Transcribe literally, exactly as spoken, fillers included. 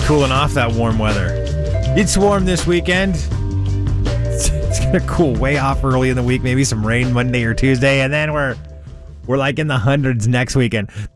cooling off that warm weather. It's warm this weekend. It's, it's gonna cool way off early in the week. Maybe some rain Monday or Tuesday, and then we're we're like in the hundreds next weekend.